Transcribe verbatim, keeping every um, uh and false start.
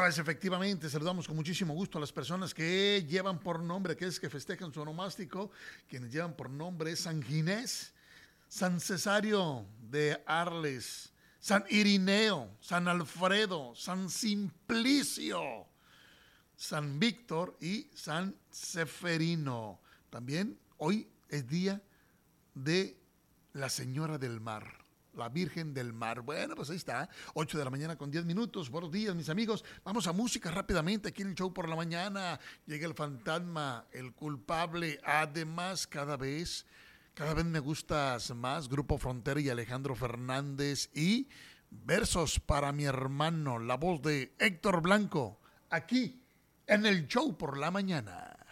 Eso es, efectivamente. Saludamos con muchísimo gusto a las personas que llevan por nombre, aquellos que festejan su onomástico, quienes llevan por nombre San Ginés, San Cesario de Arles, San Irineo, San Alfredo, San Simplicio, San Víctor y San Seferino. También hoy es día de la Señora del Mar, la Virgen del Mar. Bueno, pues ahí está, ocho de la mañana con diez minutos. Buenos días, mis amigos. Vamos a música rápidamente aquí en el show por la mañana. Llega el fantasma, el culpable. Además, cada vez, cada vez me gustas más. Grupo Frontera y Alejandro Fernández. Y versos para mi hermano, la voz de Héctor Blanco, aquí en el show por la mañana.